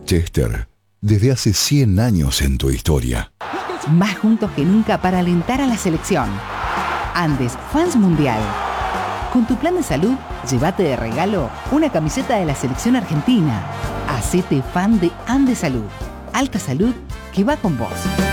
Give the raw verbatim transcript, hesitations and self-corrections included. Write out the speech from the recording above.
Chester, desde hace cien años en tu historia. Más juntos que nunca para alentar a la selección. Andes Fans Mundial. Con tu plan de salud, llévate de regalo una camiseta de la selección argentina. Hacete fan de Andes Salud. Alta salud que va con vos.